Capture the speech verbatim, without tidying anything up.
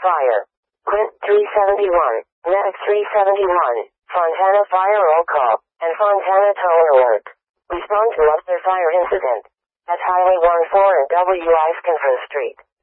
fire. Quint three seventy-one, Medic three seventy-one, Fontana fire roll call, and Fontana tow alert. Respond to other fire incident. At Highway one four and W I Skinford Street.